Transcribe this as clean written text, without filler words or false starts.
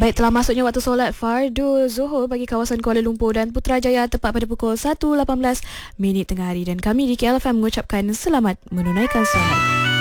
Baik, telah masuknya waktu solat fardu Zuhur bagi kawasan Kuala Lumpur dan Putrajaya tepat pada pukul 1.18 minit tengah hari, dan kami di KLFM mengucapkan selamat menunaikan solat.